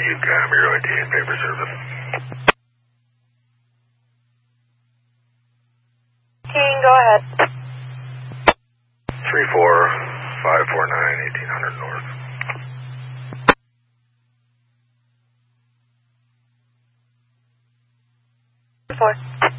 You got your ID and paper service. King, go ahead. 34549 1800 North. Four.